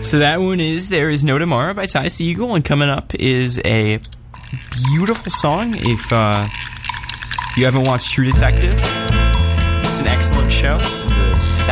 So that one is There Is No Tomorrow by Ty Segall, and coming up is a beautiful song. If you haven't watched True Detective, it's an excellent show. It's the